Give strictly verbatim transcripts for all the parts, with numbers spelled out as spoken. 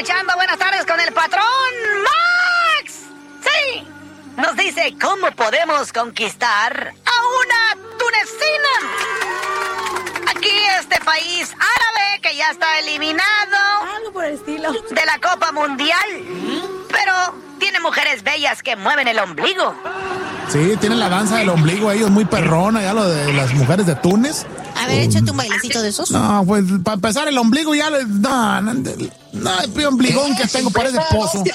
escuchando Buenas tardes con el patrón Max. Sí, nos dice cómo podemos conquistar a una tunecina. Aquí este país árabe que ya está eliminado. Algo por el estilo. De la Copa Mundial. Pero tiene mujeres bellas que mueven el ombligo. Sí, tienen la danza del ombligo ellos muy perrona, ya lo de las mujeres de Túnez. A ver, échate un bailecito de esos. No, pues para empezar el ombligo ya le... No, no, no el ombligón que tengo parece pozo.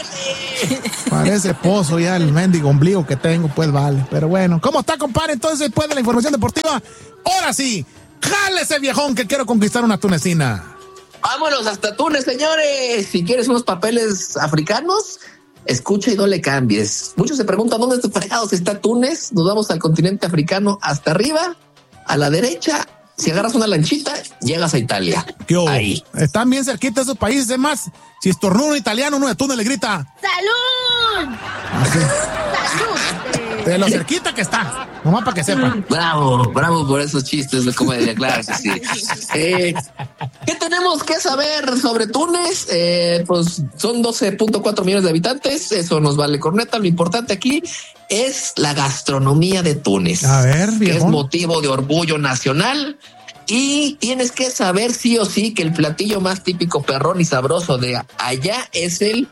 Parece pozo ya el mendigo ombligo que tengo, pues vale. Pero bueno, ¿cómo está, compadre? Entonces, después de la información deportiva, ahora sí, jale ese viejón que quiero conquistar una tunecina. Vámonos hasta Túnez, señores. Si quieres unos papeles africanos, escucha y no le cambies. Muchos se preguntan dónde está fregados está Túnez. Nos vamos al continente africano hasta arriba, a la derecha. Si agarras una lanchita, llegas a Italia. ¿Qué hubo? Ahí. Están bien cerquita esos países. Es más, si estornuda un italiano, uno de Túnez le grita ¡Salud! Así. ¡Salud! De lo cerquita que está. Nomás para que sepan. Bravo, bravo por esos chistes de comedia, claro que sí. Eh, ¿Qué tenemos que saber sobre Túnez? Eh, pues son doce punto cuatro millones de habitantes, eso nos vale corneta. Lo importante aquí es la gastronomía de Túnez. A ver, que viejón. es motivo de orgullo nacional. Y tienes que saber sí o sí que el platillo más típico, perrón y sabroso de allá es el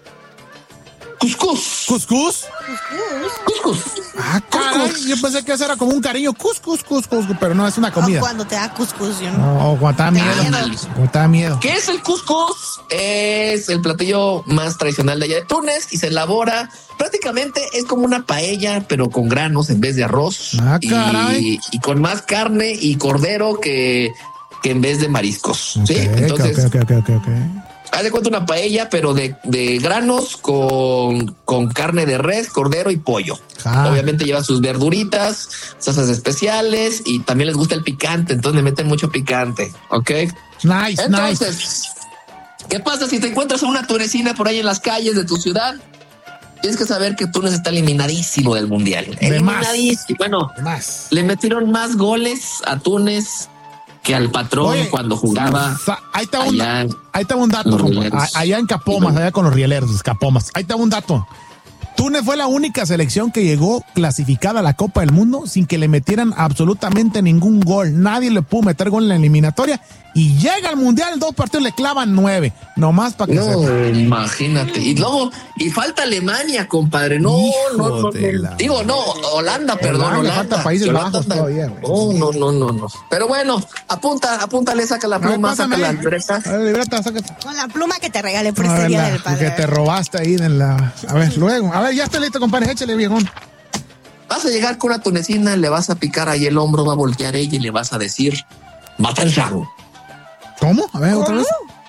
cuscús. ¿Cuscús? Cuscús. Ah, caray, yo pensé que eso era como un cariño, cuscús, cuscús, pero no, es una comida. O cuando te da cuscús, yo no. No, cuando te da miedo. Ándale. Cuando te da miedo. ¿Qué es el cuscús? Es el platillo más tradicional de allá de Túnez y se elabora prácticamente es como una paella, pero con granos en vez de arroz. Ah, y, caray. y con más carne y cordero que, que en vez de mariscos. Ok, ¿sí? Entonces, ok, ok, ok, ok. haz de cuenta una paella, pero de, de granos con, con carne de res, cordero y pollo. Ah. Obviamente lleva sus verduritas, salsas especiales y también les gusta el picante, entonces le meten mucho picante. Ok. Nice, Entonces, nice. ¿qué pasa si te encuentras a una tunecina por ahí en las calles de tu ciudad? Tienes que saber que Túnez está eliminadísimo del mundial. De más. Eliminadísimo. Bueno, De más. le metieron más goles a Túnez que al patrón Oye, cuando jugaba. Sa- ahí está un, allá. ahí está un dato, los compa. rieleros. A- allá en Capomas, allá con los rieleros, Capomas. Ahí está un dato. Túnez fue la única selección que llegó clasificada a la Copa del Mundo sin que le metieran absolutamente ningún gol. Nadie le pudo meter gol en la eliminatoria y llega al Mundial, dos partidos le clavan nueve. Nomás para que No, sepa. imagínate. Y luego, y falta Alemania, compadre. No, Hijo no, no, de no. la- Digo, no, Holanda, perdón, Holanda, Holanda. falta Países Holanda Bajos anda- todavía, güey. No, no, no, no, no. Pero bueno, apunta, apúntale, saca la A ver, pluma, pásame saca la ahí. libreta. A ver, libreta, sácate. Con la pluma que te regalé por A este ver, día la- del padre. que te robaste ahí en la... A ver, luego. A ver, ya está listo, compadre. Échale, viejón. Vas a llegar con una tunecina, le vas a picar ahí el hombro, va a voltear ella y le vas a decir, Matanzan, ¿Cómo? A ver, otra vez.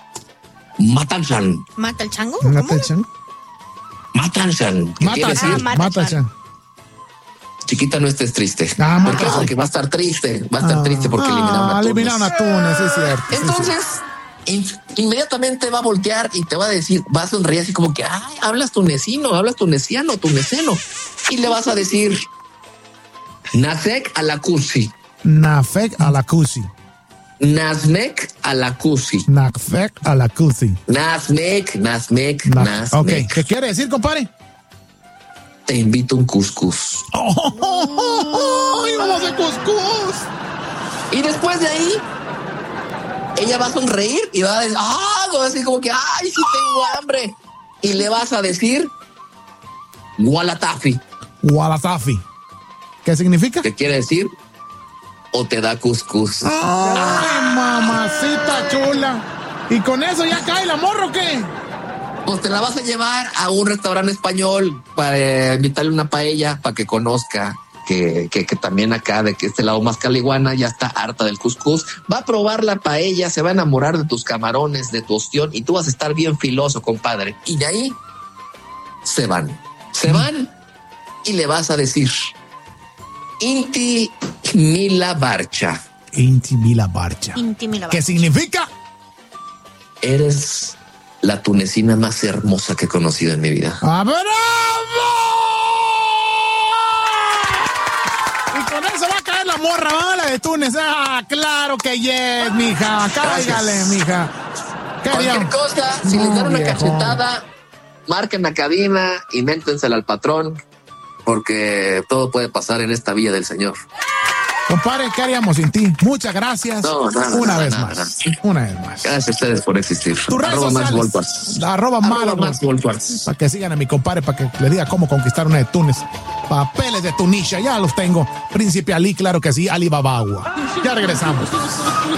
Matanzan, ¿Mata el chango? Mata ¿Cómo? el chan. Matanzan. ¿Qué Mata quiere al decir? Ah, chan. mata Mata al al chan. chan. Chiquita, no estés triste. Ah, ¿Por qué? mata. Porque va a estar triste, va a estar triste porque eliminaron a Ah, Túnez. eliminaron a Túnez, sí es cierto. sí, sí. Entonces, in- inmediatamente va a voltear y te va a decir, va a sonreír así como que, ay, hablas tunecino, hablas tuneciano, tuneceno. Y le vas a decir, Nasek alakusi, Nafek a la Cusi. Nasmek alakusi, Nafek a la Cusi. Nasmek, Nasmek, Na- Nasmek. Ok, ¿qué quiere decir, compadre? Te invito a un cuscús. ¡Oh, oh, oh, oh! ¡Vamos a cuscús! Y después de ahí, ella va a sonreír y va a decir, ah, va a decir como que, ay, sí tengo hambre. Y le vas a decir, Walatafi, Walatafi. ¿Qué significa? que quiere decir, o te da cuscús. ¡Ay, mamacita chula! ¿Y con eso ya cae la morra o qué? Pues te la vas a llevar a un restaurante español para invitarle una paella para que conozca que, que, que también acá de que este lado más caliguana ya está harta del cuscús. Va a probar la paella, se va a enamorar de tus camarones, de tu ostión y tú vas a estar bien filoso, compadre. Y de ahí se van, se van y le vas a decir Inti Mila Barcha. Inti Mila Barcha. Inti Mila ¿Qué Barcha. significa? Eres la tunecina más hermosa que he conocido en mi vida. ¡Ah, bravo! Y con eso va a caer la morra, ¿va? La de Túnez. ¡Ah, claro que yes, mija! ¡Cáigale, mija! Cualquier cosa, si No, les dan una viejo. cachetada, marquen la cabina y méntensela al patrón, porque todo puede pasar en esta villa del Señor. Compadre, ¿qué haríamos sin ti? Muchas gracias. No, nada, Una nada, vez nada, más. nada. Una vez más. Gracias a ustedes por existir. Tu red Arroba Max sociales. Wolparts. Arroba Arroba Max Max Wolparts. Para que sigan a mi compadre, para que le diga cómo conquistar una de Túnez. Papeles de Tunisia, ya los tengo. Príncipe Ali, claro que sí, Alibaba. Ya regresamos.